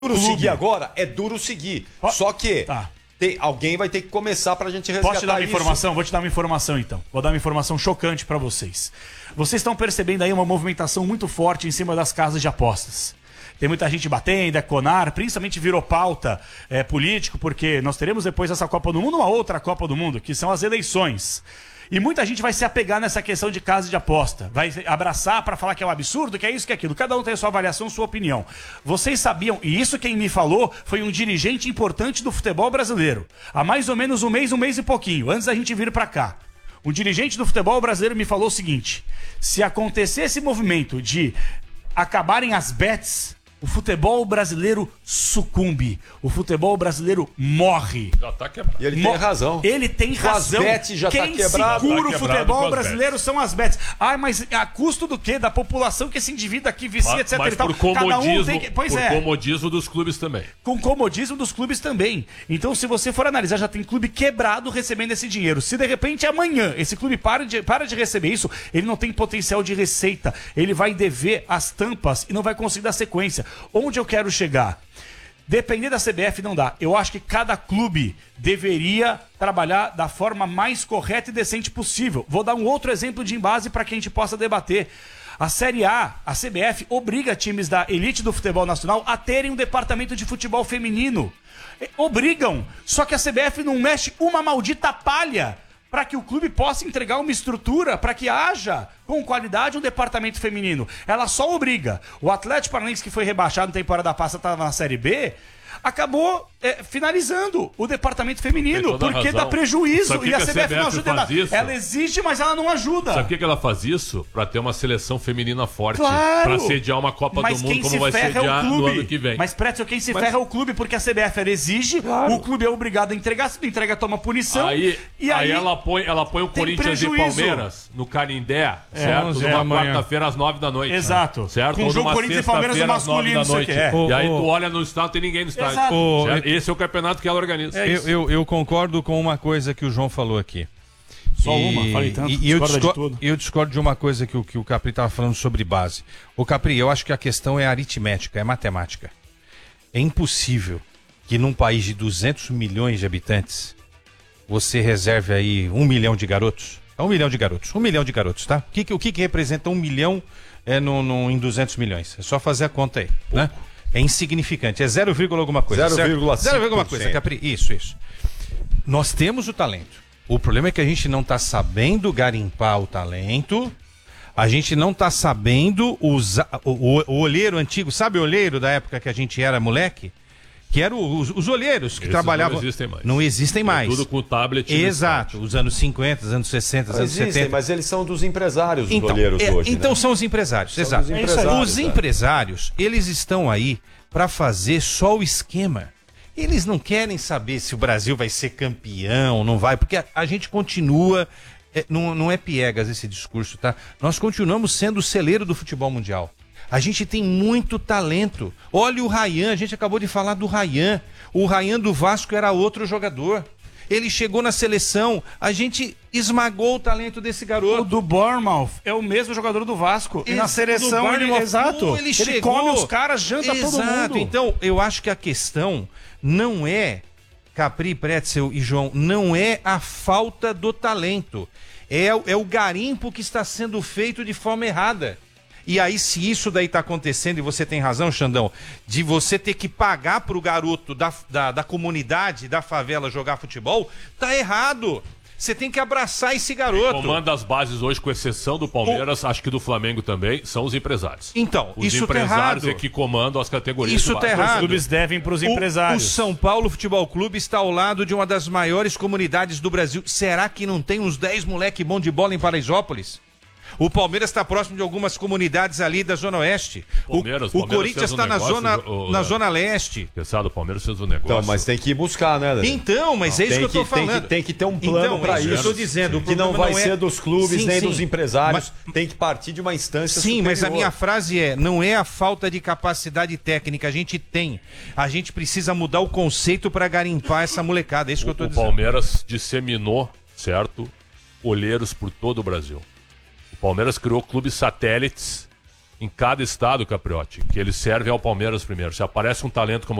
duro seguir agora, é duro seguir. Só que alguém vai ter que começar pra gente resgatar. Posso te dar uma isso. informação? Vou te dar uma informação então. Vou dar uma informação chocante pra vocês. Vocês estão percebendo aí uma movimentação muito forte em cima das casas de apostas. Tem muita gente batendo, Conar, principalmente virou pauta político, porque nós teremos depois dessa Copa do Mundo uma outra Copa do Mundo, que são as eleições. E muita gente vai se apegar nessa questão de casa de aposta. Vai abraçar para falar que é um absurdo, que é isso, que é aquilo. Cada um tem a sua avaliação, sua opinião. Vocês sabiam, e isso quem me falou foi um dirigente importante do futebol brasileiro. Há mais ou menos um mês e pouquinho, antes da gente vir para cá. Um dirigente do futebol brasileiro me falou o seguinte: se acontecer esse movimento de acabarem as bets, o futebol brasileiro sucumbe. O futebol brasileiro morre. Já tá quebrado. E ele tem razão. Ele tem razão. As bets já Quem tá quebrado. segura o Tá futebol quebrado brasileiro são as bets. Ah, mas a custo do quê? Da população que esse indivíduo aqui vicia, etc. Mas e tal. por comodismo, comodismo dos clubes também. Com comodismo dos clubes também. Então, se você for analisar, já tem clube quebrado recebendo esse dinheiro. Se de repente amanhã esse clube para de receber isso, ele não tem potencial de receita. Ele vai dever as tampas e não vai conseguir dar sequência. Onde eu quero chegar? Depender da CBF não dá. Eu acho que cada clube deveria trabalhar da forma mais correta e decente possível. Vou dar um outro exemplo de embase para que a gente possa debater. A Série A, a CBF, obriga times da elite do futebol nacional a terem um departamento de futebol feminino. Obrigam. Só que a CBF não mexe uma maldita palha para que o clube possa entregar uma estrutura, para que haja com qualidade um departamento feminino. Ela só obriga. O Atlético Paranaense, que foi rebaixado na temporada passada, estava na Série B, acabou finalizando o departamento feminino, porque dá prejuízo. E a CBF não ajuda ela. Ela exige, mas ela não ajuda. Sabe por que ela faz isso? Pra ter uma seleção feminina forte. Claro. Pra sediar uma Copa do Mundo, como vai sediar no ano que vem. Mas, Pretzel, quem se ferra é o clube, porque a CBF ela exige, o clube é obrigado a entregar, se não entrega, toma punição. Aí ela põe o Corinthians e Palmeiras no Canindé, certo? Numa quarta-feira às 9 da noite. Exato. Certo? Com o jogo Corinthians e Palmeiras no masculino, isso aqui é. E aí tu olha no estádio, não tem ninguém no estádio. Esse é o campeonato que ela organiza. Eu concordo com uma coisa que o João falou aqui. Só uma, falei tanto, eu discordo de uma coisa que o Capri estava falando sobre base. Ô Capri, eu acho que a questão é aritmética, é matemática. É impossível que num país de 200 milhões de habitantes você reserve aí 1 milhão de garotos. 1 milhão de garotos. 1 milhão de garotos, tá? O que representa 1 milhão em 200 milhões? É só fazer a conta aí, né? É insignificante, é 0, alguma coisa. 0,5 alguma coisa, Capri. Isso. Nós temos o talento. O problema é que a gente não está sabendo garimpar o talento, a gente não está sabendo usar o olheiro antigo. Sabe o olheiro da época que a gente era moleque? Que eram os olheiros que trabalhavam. Não existem mais. Não existem mais. Tudo com tablet. Exato. Os anos 50, os anos 60, os anos 70. Mas eles são dos empresários, os olheiros hoje. Então né? são os empresários. Exato. Os empresários, eles estão aí para fazer só o esquema. Eles não querem saber se o Brasil vai ser campeão, não vai, porque a gente continua. Não é piegas esse discurso, tá? Nós continuamos sendo o celeiro do futebol mundial. A gente tem muito talento. Olha o Ryan, a gente acabou de falar do Ryan. O Ryan do Vasco era outro jogador. Ele chegou na seleção, a gente esmagou o talento desse garoto. O do Bournemouth é o mesmo jogador do Vasco. E na seleção ele ele come os caras, janta todo mundo. Então, eu acho que a questão não é, Capri, Pretzel e João, não é a falta do talento. É o garimpo que está sendo feito de forma errada. E aí, se isso daí tá acontecendo, e você tem razão, Xandão, de você ter que pagar pro garoto da comunidade, da favela jogar futebol, tá errado. Você tem que abraçar esse garoto. Quem comanda as bases hoje, com exceção do Palmeiras, acho que do Flamengo também, são os empresários. Então, os isso tá errado. Os empresários é que comandam as categorias. Isso tá errado. Os clubes devem pros empresários. O São Paulo Futebol Clube está ao lado de uma das maiores comunidades do Brasil. Será que não tem uns 10 moleque bom de bola em Paraisópolis? O Palmeiras está próximo de algumas comunidades ali da Zona Oeste. O Corinthians está na Zona Leste. Pensado, o Palmeiras fez um negócio. Então, mas tem que ir buscar, né, Dani? Então, mas é isso que eu estou falando. Tem que ter um plano para isso. Eu estou dizendo. Que não vai ser dos clubes nem dos empresários. Tem que partir de uma instância superior. Mas a minha frase não é a falta de capacidade técnica. A gente tem. A gente precisa mudar o conceito para garimpar essa molecada. É isso que eu estou dizendo. O Palmeiras disseminou, certo, olheiros por todo o Brasil. O Palmeiras criou clubes satélites em cada estado, Capriotti, que ele serve ao Palmeiras primeiro. Se aparece um talento como